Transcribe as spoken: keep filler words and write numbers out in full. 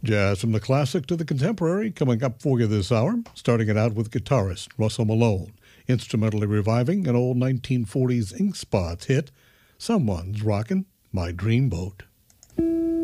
Jazz from the classic to the contemporary coming up for you this hour, starting it out with guitarist Russell Malone, instrumentally reviving an old nineteen forties Ink Spots hit, Someone's Rockin' My Dreamboat.